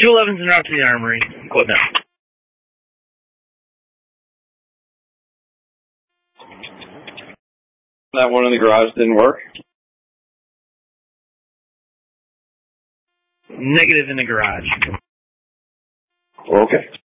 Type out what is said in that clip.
211's en route to the armory. Quote now. That one in the garage didn't work? Negative in the garage. Okay.